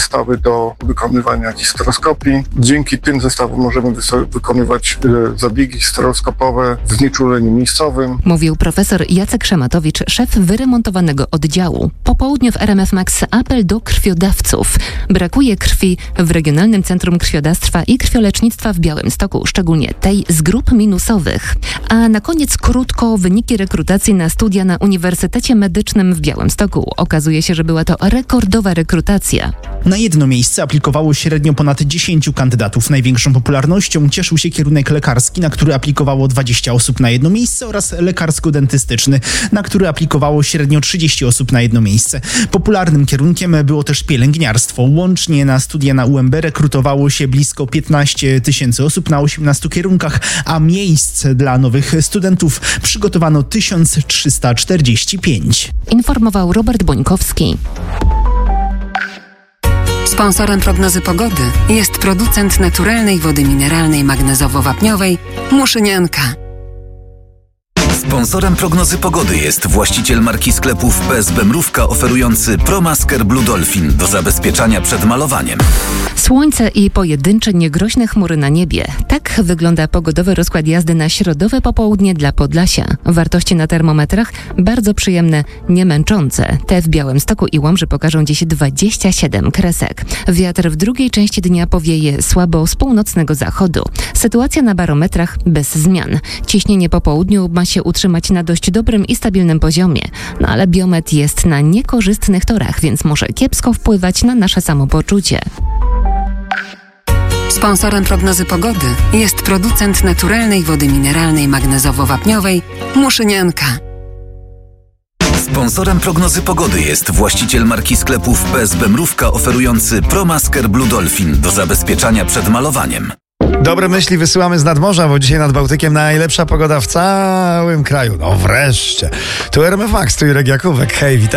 zestawy do wykonywania histeroskopii. Dzięki tym zestawom możemy wykonywać zabiegi histeroskopowe w znieczuleniu miejscowym. Mówił profesor Jacek Szamatowicz, szef wyremontowanego oddziału. Po południu w RMF Max apel do krwiodawców. Brakuje krwi w Regionalnym Centrum Krwiodawstwa i Krwiolecznictwa w Białymstoku, szczególnie tej z grup minusowych. A na koniec krótko wyniki rekrutacji na studia na Uniwersytecie Medycznym w Białymstoku. Okazuje się, że była to rekordowa rekrutacja. Na jedno miejsce aplikowało średnio ponad 10 kandydatów. Największą popularnością cieszył się kierunek lekarski, na który aplikowało 20 osób na jedno miejsce, oraz lekarsko-dentystyczny, na który aplikowało średnio 30 osób na jedno miejsce. Popularnym kierunkiem było też pielęgniarstwo. Łącznie na studia na UMB rekrutowało się blisko 15 000 osób na 18 kierunkach, a miejsc dla nowych studentów przygotowano 1345. Informował Robert Bońkowski. Sponsorem prognozy pogody jest producent naturalnej wody mineralnej magnezowo-wapniowej Muszynianka. Sponsorem prognozy pogody jest właściciel marki sklepów PSB Mrówka oferujący ProMasker Blue Dolphin do zabezpieczania przed malowaniem. Słońce i pojedyncze niegroźne chmury na niebie. Tak wygląda pogodowy rozkład jazdy na środowe popołudnie dla Podlasia. Wartości na termometrach bardzo przyjemne, nie męczące. Te w Białymstoku i Łomży pokażą dziś 27 kresek. Wiatr w drugiej części dnia powieje słabo z północnego zachodu. Sytuacja na barometrach bez zmian. Ciśnienie po południu ma się utrzymać na dość dobrym i stabilnym poziomie. No ale biometr jest na niekorzystnych torach, więc może kiepsko wpływać na nasze samopoczucie. Sponsorem prognozy pogody jest producent naturalnej wody mineralnej magnezowo-wapniowej Muszynianka. Sponsorem prognozy pogody jest właściciel marki sklepów PSB Mrówka oferujący ProMasker Blue Dolphin do zabezpieczania przed malowaniem. Dobre myśli wysyłamy z nadmorza, bo dzisiaj nad Bałtykiem najlepsza pogoda w całym kraju. No wreszcie. Tu RMF Max, tu Jurek Jakubek. Hej, witaj.